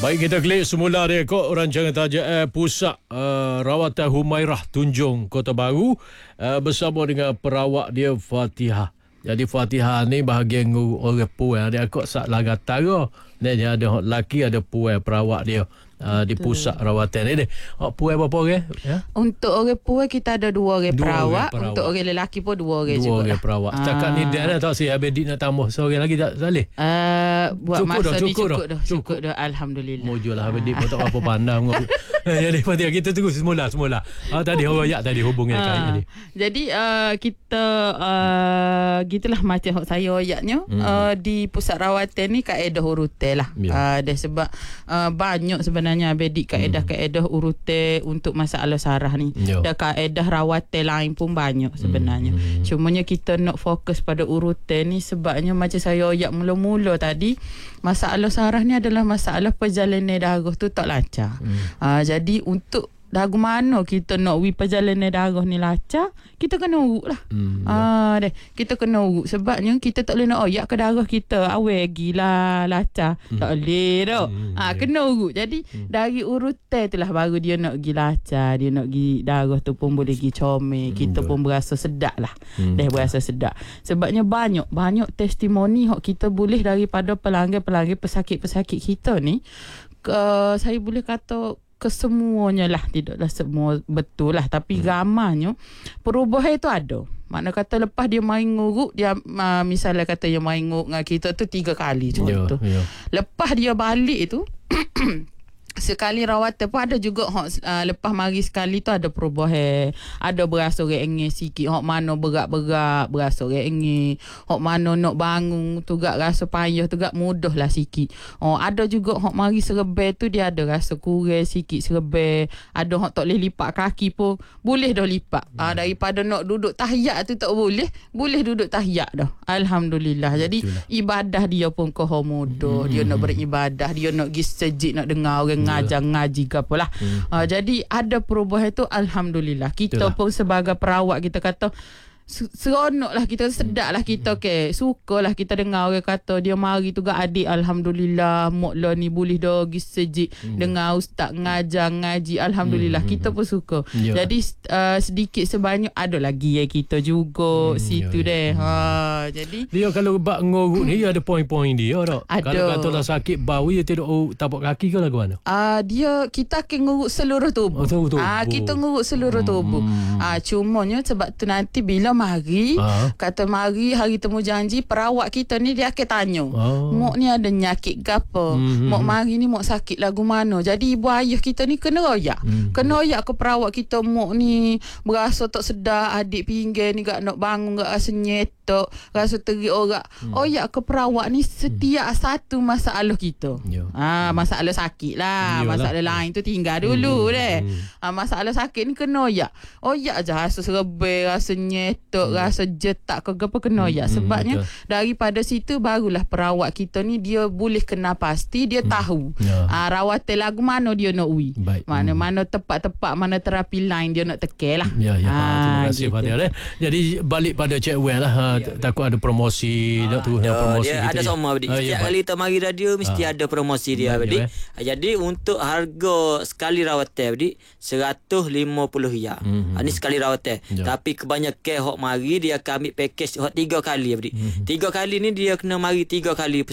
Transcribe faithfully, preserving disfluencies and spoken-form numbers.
Baik, kita klik semula rekod rancangan taja eh, Pusat uh, Rawatan Humairah Tunjung Kota Baru uh, bersama dengan perawat dia Fatihah. Jadi Fatihah ni bahagian orang puan dia kok sak lagatara. Dia ada hok lelaki, ada puan perawat dia. Uh, di pusat rawatan ni. Hok puan berapa orang? Ya? Untuk orang puan kita ada dua orang dua perawat. Orang perawat. Untuk orang lelaki pun dua orang dua juga. Dua orang perawat. Setakat ni dah dah tak si Abedik nak tambah seorang lagi tak Saleh? Uh, buat cukup masa dah, ni cukup cukup dah. dah. Cukup dah. Alhamdulillah. Mojolah Abedik pun tak apa pandang. Jadi Fatihah kita tunggu semula semula. Ah, tadi orang yak tadi hubungi dekat tadi. Jadi uh, kita uh, gitulah macam saya ayatnya hmm. uh, di pusat rawatan ni kaedah urutan lah. Ya. Uh, dia sebab uh, banyak sebenarnya Abedik kaedah-kaedah urutan untuk masalah sarah ni. Ya. Dan kaedah rawatan lain pun banyak sebenarnya. Hmm. Cumanya kita nak fokus pada urutan ni sebabnya macam saya ayat mula-mula tadi, masalah sarah ni adalah masalah perjalanan darah tu tak lancar. Hmm. Uh, jadi untuk lagu mana kita nak wi perjalanan darah ni lancar, kita kena urut lah. Hmm, ah, deh, kita kena urut. Sebabnya kita tak boleh nak oyak ke darah kita awal gila lancar. Hmm. Tak boleh dah. Hmm, ah, kena urut. Jadi hmm. dari urutan itulah baru dia nak pergi lancar, dia nak pergi darah tu pun boleh pergi comel. Hmm, kita betul. Pun berasa sedap lah. Hmm, deh berasa sedap. Sebabnya banyak banyak testimoni hok kita boleh daripada pelanggan-pelanggan pesakit-pesakit kita ni. Uh, saya boleh kata kesemuanya lah, tidaklah semua betul lah, tapi hmm. ramanya perubahan itu ada. Makna kata lepas dia main nguruk, dia uh, misalnya kata dia main nguruk dengan kita tu tiga kali contoh. Yeah, yeah. Lepas dia balik tu sekali rawatan pun ada juga hok uh, lepas mari sekali tu ada perubahan, ada berasa rengeng sikit, hok mana berat-berat berasa rengeng, hok mana nak bangun tu gak rasa payah tu gak mudahlah sikit. Oh ada juga hok mari serba tu dia ada rasa kurang sikit serba, ada hok tak boleh lipat kaki pun boleh dah lipat. Hmm. Uh, daripada nak duduk tahiyat tu tak boleh, boleh duduk tahiyat dah. Alhamdulillah. Jadi itulah. Ibadah dia pun koh mudah, hmm. dia nak beribadah, dia nak pergi sejid, nak dengar orang ngajar ngaji ke apalah. Hmm. Uh, jadi ada perubahan itu alhamdulillah. Kita itulah. Pun sebagai perawat kita kata seronoklah kita, sedaplah kita, ke sukalah kita dengar orang kata dia mari tu gak adik alhamdulillah moklah ni boleh dah pergi sejid hmm. dengar ustaz ngajar ngaji alhamdulillah. Hmm. Kita pun suka. Ya. Jadi uh, sedikit sebanyak ada lagi ya kita juga hmm, situ ya, deh. Ya. Ha jadi dia kalau bab ngoruk ni ada poin-poin dia tak? Ada. Kalau katalah sakit bau dia tidak oh, tapak kaki ke lagu mana? Ah uh, dia kita akan ngoruk seluruh tubuh. Ah oh, uh, kita ngoruk seluruh tubuh. Ah hmm. uh, cumanya sebab tu nanti bila mari ha? Kata mari hari temu janji perawat kita ni dia akan tanya oh. Mok ni ada nyakit ke apa, mm-hmm. mok mari ni mok sakit lagu mana. Jadi ibu ayah kita ni kena royak, mm-hmm. kena royak ke perawat kita, mok ni berasa tak sedar, adik pinggir ni gak nak bangun gak rasa nyetok, rasa terik orang. Mm. Oyak ke perawat ni setiap mm. satu masalah kita. Yeah. Ha, masalah sakit lah, Yalah. Masalah lain tu tinggal dulu mm. deh. Mm. Ha, masalah sakit ni kena oyak. Oyak je rasa serba, rasa nyetok, Hmm. rasa jetak ke apa kena ya. Hmm, sebabnya betul. Daripada situ barulah perawat kita ni dia boleh kena pasti, dia hmm. tahu ya. uh, rawatan lagu mana dia nak ui. Mana hmm. mana tepat-tepat, mana terapi lain dia nak tekel lah. Ya ya. Ha, terima kasih gitu. Fatihah. Jadi balik pada Cik Wen lah. Ha, ya, takut ada promosi, nak tu promosi dia ada semua Adik. Setiap kali kita mari radio mesti ha. ada promosi dia Adik. Ya, jadi untuk harga sekali rawatan Adik seratus lima puluh riyal. Hmm. Ha, ni sekali rawatan. Ya. Tapi kebanyakan hok mari dia akan ambil package hot tiga kali Abdi. Mm-hmm. Tiga kali ni dia kena mari tiga kali